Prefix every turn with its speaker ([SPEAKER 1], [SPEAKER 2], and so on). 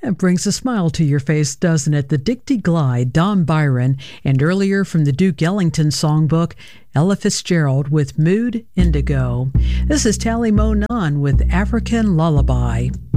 [SPEAKER 1] That brings a smile to your face, doesn't it? The Dixie Glide, Don Byron, and earlier from the Duke Ellington songbook, Ella Fitzgerald with Mood Indigo. This is Tally Monan with African Lullaby.